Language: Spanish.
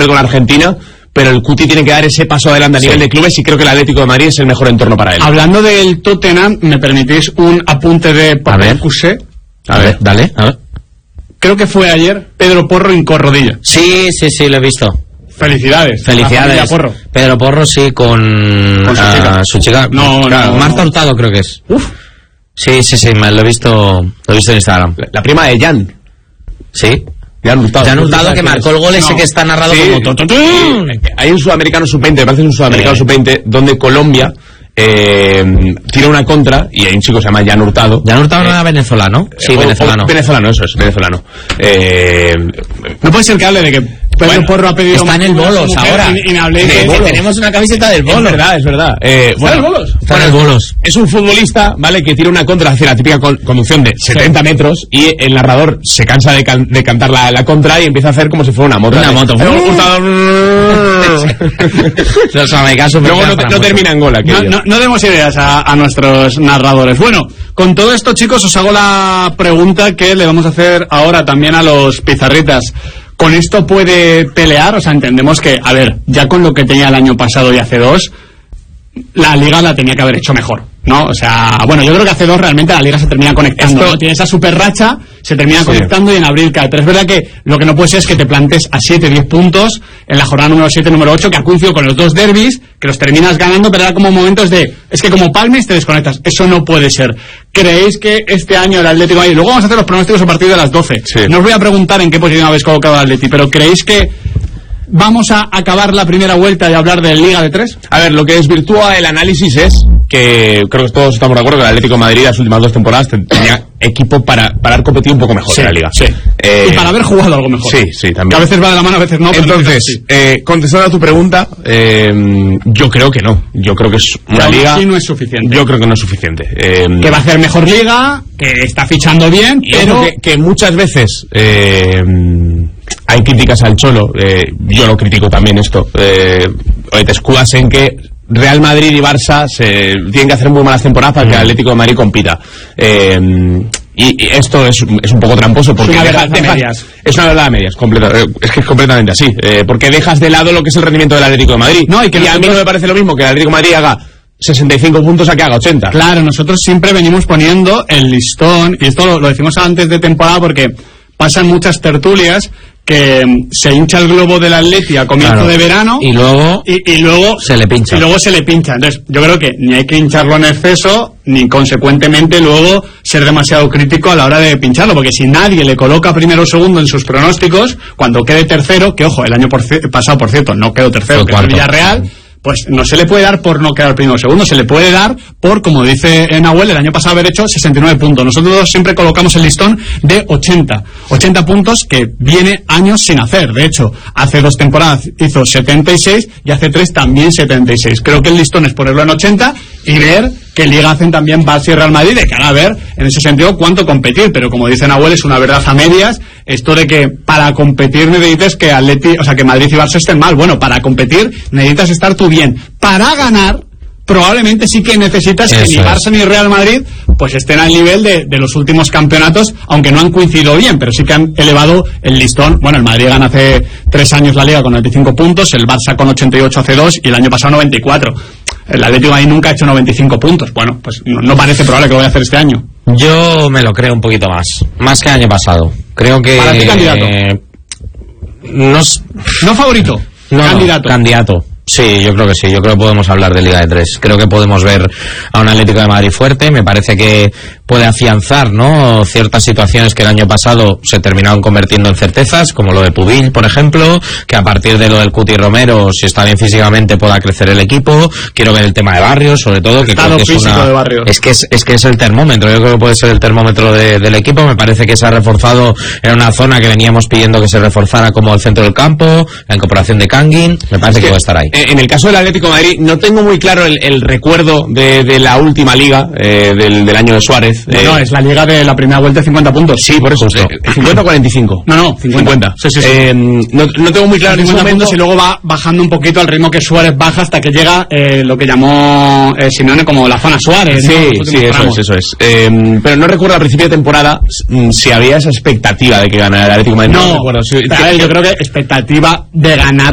con la Argentina, pero el Cuti tiene que dar ese paso adelante a nivel de clubes y creo que el Atlético de Madrid es el mejor entorno para él. Hablando del Tottenham, ¿me permitís un apunte de Paco Cusé? A ver, dale, a ver. Creo que fue ayer, Pedro Porro hincó rodilla. Sí, lo he visto. Felicidades. Porro. Pedro Porro, sí, con su chica. No. Marta Hurtado creo que es. Uf. Sí, lo he visto en Instagram. La prima de Jan. Sí. Jan Hurtado que marcó el gol ese que está narrado como... Hay un sudamericano sub-20, me parece un sudamericano sub-20, donde Colombia tira una contra y hay un chico que se llama Jan Hurtado. Jan Hurtado no era venezolano. Sí, venezolano. Venezolano, eso es, venezolano. No puede ser que hable de que Pedro Porro ha pedido... Está en el Bolos ahora. Y me hablé de que tenemos una camiseta del Bolos. Es verdad. ¿Está en el Bolos? Está en el Bolos. Es un futbolista, ¿vale? Que tira una contra, hace la típica conducción de 70 metros y el narrador se cansa de cantar la contra y empieza a hacer como si fuera una moto. Los americanos... Luego no termina en gol aquello. No demos ideas a nuestros narradores. Bueno, con todo esto, chicos, os hago la pregunta que le vamos a hacer ahora también a los pizarritas. ¿Con esto puede pelear? O sea, entendemos que, a ver, ya con lo que tenía el año pasado y hace 2, la Liga la tenía que haber hecho mejor, ¿no? O sea, bueno, yo creo que hace 2 realmente la Liga se termina conectando, ¿no? Tiene esa super racha, se termina conectando y en abril cae. Pero es verdad que lo que no puede ser es que te plantes a 7-10 puntos en la jornada número 7, número 8, que ha coincidido con los 2 derbis, que los terminas ganando, pero era como momentos de... Es que como palmes te desconectas. Eso no puede ser. ¿Creéis que este año el Atlético... Y luego vamos a hacer los pronósticos a partir de las 12. Sí. No os voy a preguntar en qué posición habéis colocado al Atleti, pero ¿creéis que vamos a acabar la primera vuelta y hablar de Liga de 3? A ver, lo que desvirtúa el análisis es que creo que todos estamos de acuerdo que el Atlético de Madrid las últimas 2 temporadas tenía equipo para haber competido un poco mejor en la Liga. Sí. Y para haber jugado algo mejor. Sí, también. Que a veces va de la mano, a veces no. Entonces, contestando a tu pregunta, yo creo que no. Yo creo que es una liga... Sí, no es suficiente. Yo creo que no es suficiente. Que va a hacer mejor liga, que está fichando bien, pero... Que muchas veces... hay críticas al Cholo, yo lo critico también esto, te escudas en que Real Madrid y Barça tienen que hacer muy malas temporadas para que el Atlético de Madrid compita, y esto es un poco tramposo porque es una verdad a medias, es que es completamente así, porque dejas de lado lo que es el rendimiento del Atlético de Madrid, y a mí no me parece lo mismo que el Atlético de Madrid haga 65 puntos a que haga 80. Claro, nosotros siempre venimos poniendo el listón, y esto lo decimos antes de temporada porque pasan muchas tertulias que se hincha el globo del Atleti a comienzo de verano y luego se le pincha. Entonces, yo creo que ni hay que hincharlo en exceso, ni consecuentemente luego ser demasiado crítico a la hora de pincharlo, porque si nadie le coloca primero o segundo en sus pronósticos, cuando quede tercero, que ojo, el año pasado, por cierto, no quedó tercero, que es el Villarreal, pues no se le puede dar por no quedar primero o segundo, se le puede dar por, como dice Nahuel, el año pasado haber hecho 69 puntos. Nosotros siempre colocamos el listón de 80 puntos, que viene años sin hacer. De hecho, hace 2 temporadas hizo 76 y hace 3 también 76. Creo que el listón es ponerlo en 80 y ver qué liga hacen también Barça y Real Madrid, de cara a ver, en ese sentido, cuánto competir. Pero como dice Nahuel, es una verdad a medias, esto de que para competir necesitas que que Madrid y Barça estén mal. Bueno, para competir necesitas estar tú bien. Para ganar, probablemente sí que necesitas que ni Barça ni Real Madrid pues estén al nivel de los últimos campeonatos, aunque no han coincidido bien, pero sí que han elevado el listón. Bueno, el Madrid gana hace 3 años la Liga con 95 puntos, el Barça con 88 hace 2 y el año pasado 94. El Atlético ahí nunca ha hecho 95 puntos. Bueno, pues no parece probable que lo vaya a hacer este año. Yo me lo creo un poquito más que el año pasado. Creo que... ¿Para ti candidato? No favorito, candidato. Sí, yo creo que sí. Yo creo que podemos hablar de Liga de 3. Creo que podemos ver a un Atlético de Madrid fuerte. Me parece que puede afianzar, ¿no?, ciertas situaciones que el año pasado se terminaron convirtiendo en certezas, como lo de Pubil, por ejemplo, que a partir de lo del Cuti Romero, si está bien físicamente, pueda crecer el equipo. Quiero ver el tema de Barrios, sobre todo, que creo que es que es el termómetro. Yo creo que puede ser el termómetro del equipo. Me parece que se ha reforzado en una zona que veníamos pidiendo que se reforzara, como el centro del campo, la incorporación de Kangin. Me parece que puede estar ahí. En el caso del Atlético de Madrid, no tengo muy claro el recuerdo de la última liga, del año de Suárez. No, es la liga de la primera vuelta de 50 puntos. Sí, por eso. 50 o 45. No, 50. Sí. No tengo muy claro en ese momento. Y luego va bajando un poquito al ritmo que Suárez baja hasta que llega lo que llamó Simeone como la zona Suárez. Sí, eso es. Pero no recuerdo al principio de temporada si había esa expectativa de que ganara el Atlético de Madrid. No recuerdo. Yo creo que expectativa de ganar